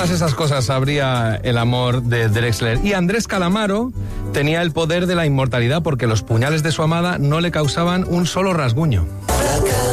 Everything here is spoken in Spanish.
todas esas cosas sabría el amor de Drexler. Y Andrés Calamaro tenía el poder de la inmortalidad porque los puñales de su amada no le causaban un solo rasguño.